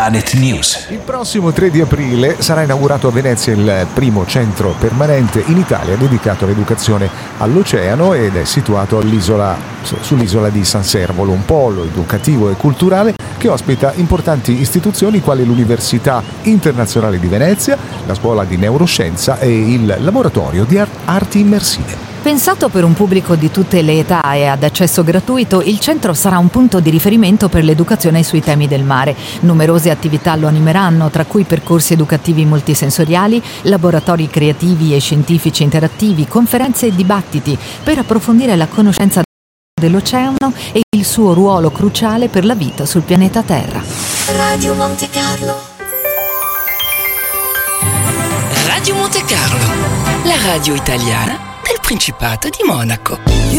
Planet News. Il prossimo 3 di aprile sarà inaugurato a Venezia il primo centro permanente in Italia dedicato all'educazione all'oceano ed è situato sull'isola di San Servolo, un polo educativo e culturale che ospita importanti istituzioni quali l'Università Internazionale di Venezia, la Scuola di Neuroscienza e il Laboratorio di Arti Immersive. Pensato per un pubblico di tutte le età e ad accesso gratuito, il centro sarà un punto di riferimento per l'educazione sui temi del mare. Numerose attività lo animeranno, tra cui percorsi educativi multisensoriali, laboratori creativi e scientifici interattivi, conferenze e dibattiti per approfondire la conoscenza dell'oceano e il suo ruolo cruciale per la vita sul pianeta Terra. Radio Monte Carlo. Radio Monte Carlo, la radio italiana del Principato di Monaco.